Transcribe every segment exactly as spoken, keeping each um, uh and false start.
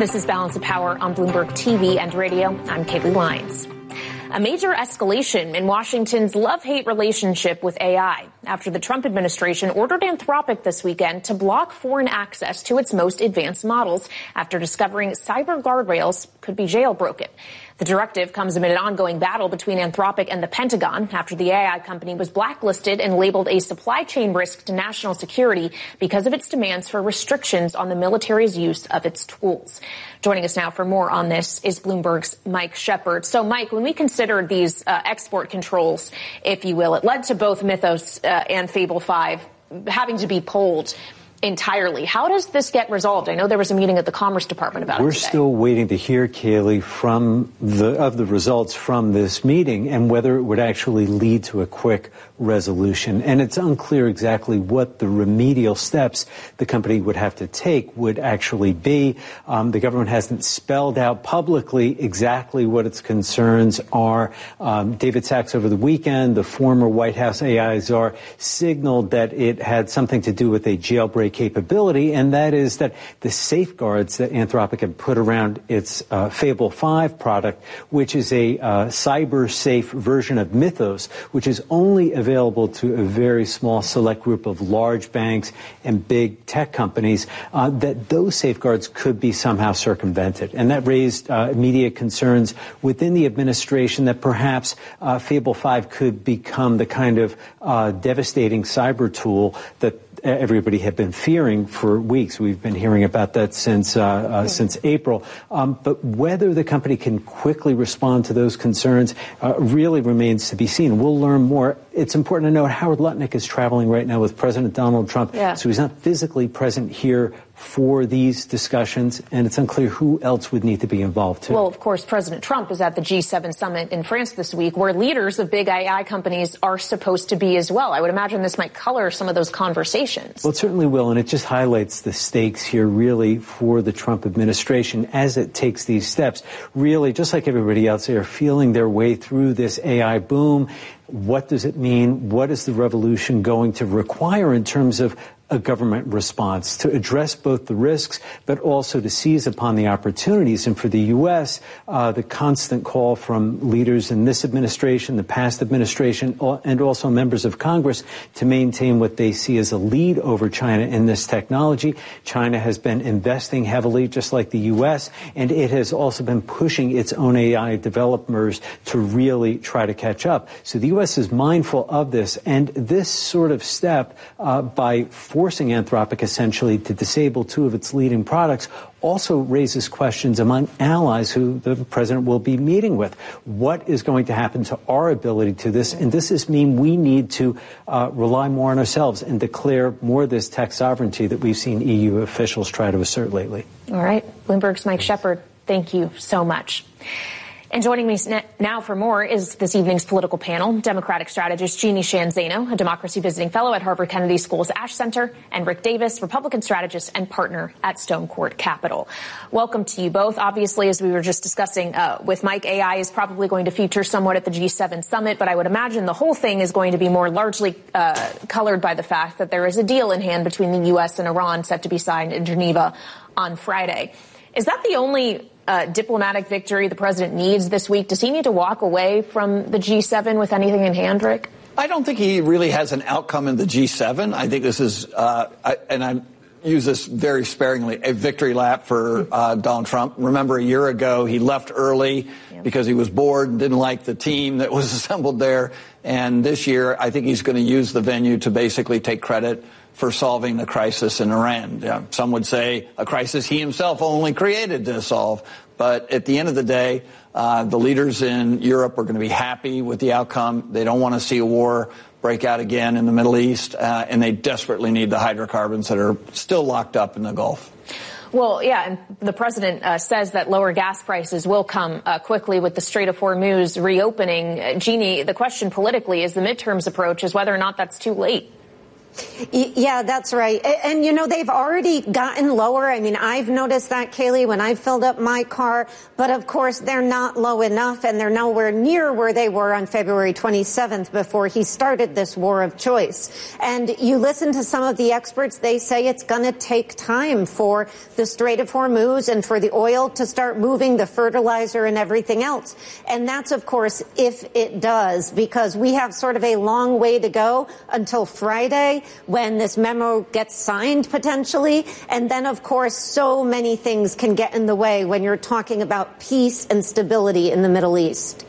This is Balance of Power on Bloomberg T V and radio. I'm Kaylee Lyons. A major escalation in Washington's love-hate relationship with A I after the Trump administration ordered Anthropic this weekend to block foreign access to its most advanced models after discovering cyber guardrails could be jailbroken. The directive comes amid an ongoing battle between Anthropic and the Pentagon after the A I company was blacklisted and labeled a supply chain risk to national security because of its demands for restrictions on the military's use of its tools. Joining us now for more on this is Bloomberg's Mike Shepard. So, Mike, when we consider these uh, export controls, if you will, it led to both Mythos uh, and Fable five having to be pulled entirely. How does this get resolved? I know there was a meeting at the Commerce Department about We're it today. We're still waiting to hear, Kaylee, from the of the results from this meeting and whether it would actually lead to a quick resolution. And it's unclear exactly what the remedial steps the company would have to take would actually be. Um, the government hasn't spelled out publicly exactly what its concerns are. Um, David Sachs over the weekend, the former White House A I czar, signaled that it had something to do with a jailbreak capability, and that is that the safeguards that Anthropic had put around its uh, Fable five product, which is a uh, cyber-safe version of Mythos, which is only available to a very small select group of large banks and big tech companies, uh, that those safeguards could be somehow circumvented. And that raised uh, immediate concerns within the administration that perhaps uh, Fable five could become the kind of uh, devastating cyber tool that everybody had been fearing for weeks. We've been hearing about that since uh, uh, since April. Um, but whether the company can quickly respond to those concerns uh, really remains to be seen. We'll learn more. It's important to note Howard Lutnick is traveling right now with President Donald Trump, yeah. so he's not physically present here for these discussions, and it's unclear who else would need to be involved, too. Well, of course, President Trump is at the G seven summit in France this week, where leaders of big A I companies are supposed to be as well. I would imagine this might color some of those conversations. Well, it certainly will, and it just highlights the stakes here, really, for the Trump administration as it takes these steps. Really, just like everybody else, they are feeling their way through this A I boom. What does it mean? What is the revolution going to require in terms of a government response to address both the risks, but also to seize upon the opportunities? And for the U S, uh, the constant call from leaders in this administration, the past administration, and also members of Congress to maintain what they see as a lead over China in this technology. China has been investing heavily, just like the U S, and it has also been pushing its own A I developers to really try to catch up. So the U S is mindful of this, and this sort of step uh, by forcing Anthropic essentially to disable two of its leading products also raises questions among allies who the president will be meeting with. What is going to happen to our ability to this? And does this mean we need to uh, rely more on ourselves and declare more of this tech sovereignty that we've seen E U officials try to assert lately? All right. Bloomberg's Mike Shepard, thank you so much. And joining me now for more is this evening's political panel, Democratic strategist Jeannie Sheehan Zaino, a democracy visiting fellow at Harvard Kennedy School's Ash Center, and Rick Davis, Republican strategist and partner at Stone Court Capital. Welcome to you both. Obviously, as we were just discussing uh, with Mike, A I is probably going to feature somewhat at the G seven summit, but I would imagine the whole thing is going to be more largely uh, colored by the fact that there is a deal in hand between the U S and Iran set to be signed in Geneva on Friday. Is that the only Uh, diplomatic victory the president needs this week? Does he need to walk away from the G seven with anything in hand, Rick? I don't think he really has an outcome in the G seven. I think this is, uh, I, and I use this very sparingly, a victory lap for uh, Donald Trump. Remember, a year ago, he left early yeah. because he was bored and didn't like the team that was assembled there. And this year, I think he's going to use the venue to basically take credit for solving the crisis in Iran. Yeah, some would say a crisis he himself only created to solve. But at the end of the day, uh, the leaders in Europe are going to be happy with the outcome. They don't want to see a war break out again in the Middle East, uh, and they desperately need the hydrocarbons that are still locked up in the Gulf. Well, yeah, and the president uh, says that lower gas prices will come uh, quickly with the Strait of Hormuz reopening. Uh, Jeannie, the question politically is the midterms approach is whether or not that's too late. Yeah, that's right. And, you know, they've already gotten lower. I mean, I've noticed that, Kayleigh, when I filled up my car. But, of course, they're not low enough, and they're nowhere near where they were on February twenty-seventh before he started this war of choice. And you listen to some of the experts, they say it's going to take time for the Strait of Hormuz and for the oil to start moving, the fertilizer and everything else. And that's, of course, if it does, because we have sort of a long way to go until Friday, when this memo gets signed potentially. And then, of course, so many things can get in the way when you're talking about peace and stability in the Middle East.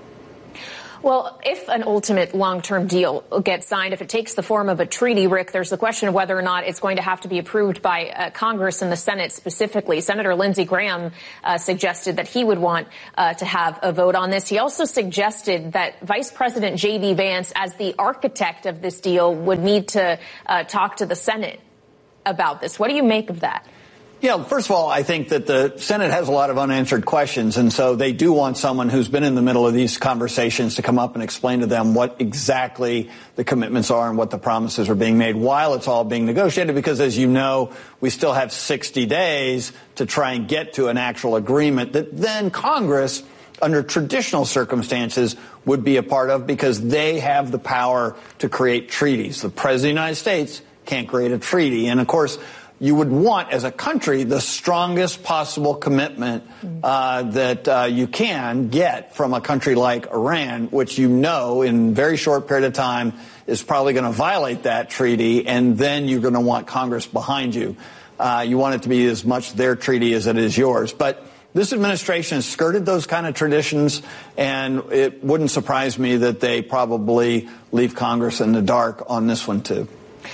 Well, if an ultimate long-term deal gets signed, if it takes the form of a treaty, Rick, there's the question of whether or not it's going to have to be approved by uh, Congress and the Senate specifically. Senator Lindsey Graham uh, suggested that he would want uh, to have a vote on this. He also suggested that Vice President J D. Vance, as the architect of this deal, would need to uh, talk to the Senate about this. What do you make of that? Yeah, first of all, I think that the Senate has a lot of unanswered questions, and so they do want someone who's been in the middle of these conversations to come up and explain to them what exactly the commitments are and what the promises are being made while it's all being negotiated, because, as you know, we still have sixty days to try and get to an actual agreement that then Congress, under traditional circumstances, would be a part of, because they have the power to create treaties. The President of the United States can't create a treaty. And, of course, you would want, as a country, the strongest possible commitment uh, that uh, you can get from a country like Iran, which you know in a very short period of time is probably going to violate that treaty, and then you're going to want Congress behind you. Uh, you want it to be as much their treaty as it is yours. But this administration has skirted those kind of traditions, and it wouldn't surprise me that they probably leave Congress in the dark on this one, too.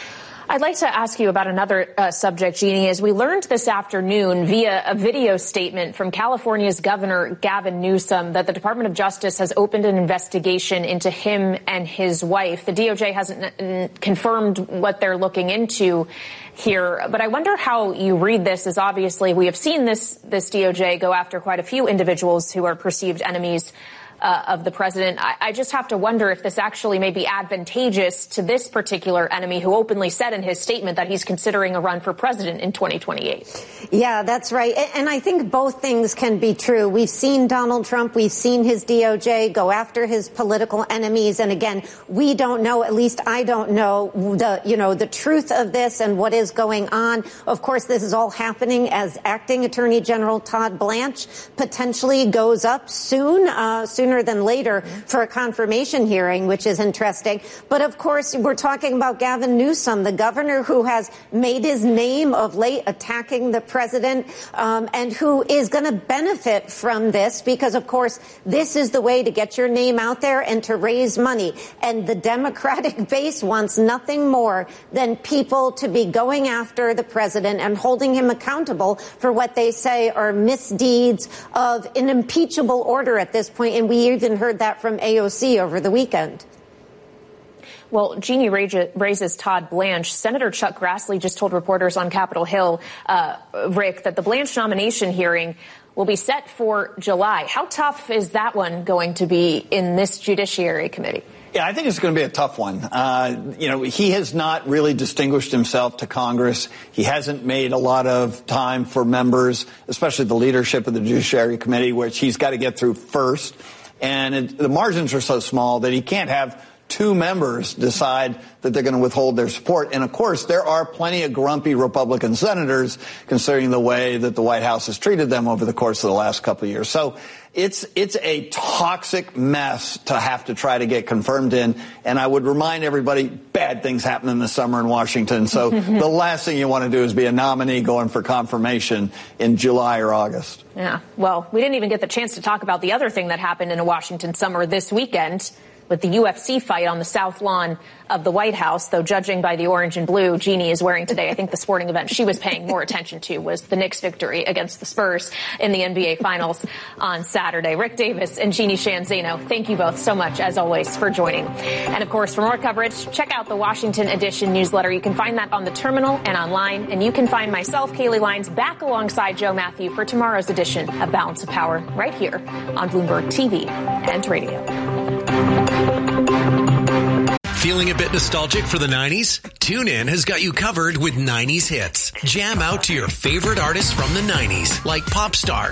I'd like to ask you about another uh, subject, Jeannie. As we learned this afternoon via a video statement from California's Governor Gavin Newsom that the Department of Justice has opened an investigation into him and his wife. The D O J hasn't n- confirmed what they're looking into here, but I wonder how you read this, as obviously we have seen this, this D O J go after quite a few individuals who are perceived enemies Uh, of the president. I, I just have to wonder if this actually may be advantageous to this particular enemy who openly said in his statement that he's considering a run for president in twenty twenty-eight. Yeah, that's right. And I think both things can be true. We've seen Donald Trump. We've seen his D O J go after his political enemies. And again, we don't know, at least I don't know, the, you know, the truth of this and what is going on. Of course, this is all happening as Acting Attorney General Todd Blanche potentially goes up soon, uh, soon sooner than later for a confirmation hearing, which is interesting. But, of course, we're talking about Gavin Newsom, the governor who has made his name of late attacking the president um, and who is going to benefit from this because, of course, this is the way to get your name out there and to raise money. And the Democratic base wants nothing more than people to be going after the president and holding him accountable for what they say are misdeeds of an impeachable order at this point. And we even heard that from A O C over the weekend. Well, Jeannie raises Todd Blanche. Senator Chuck Grassley just told reporters on Capitol Hill, uh, Rick, that the Blanche nomination hearing will be set for July. How tough is that one going to be in this Judiciary Committee? Yeah, I think it's going to be a tough one. Uh, you know, he has not really distinguished himself to Congress. He hasn't made a lot of time for members, especially the leadership of the Judiciary Committee, which he's got to get through first. And it, the margins are so small that he can't have two members decide that they're going to withhold their support. And, of course, there are plenty of grumpy Republican senators, considering the way that the White House has treated them over the course of the last couple of years. So it's it's a toxic mess to have to try to get confirmed in. And I would remind everybody, bad things happen in the summer in Washington. So the last thing you want to do is be a nominee going for confirmation in July or August. Yeah, well, we didn't even get the chance to talk about the other thing that happened in a Washington summer this weekend with the U F C fight on the South Lawn of the White House, though judging by the orange and blue Jeannie is wearing today, I think the sporting event she was paying more attention to was the Knicks' victory against the Spurs in the N B A Finals on Saturday. Rick Davis and Jeannie Sheehan Zaino, thank you both so much, as always, for joining. And, of course, for more coverage, check out the Washington Edition newsletter. You can find that on the terminal and online. And you can find myself, Kayleigh Lines, back alongside Joe Matthew for tomorrow's edition of Balance of Power right here on Bloomberg T V and radio. Feeling a bit nostalgic for the nineties? TuneIn has got you covered with nineties hits. Jam out to your favorite artists from the nineties, like Popstar,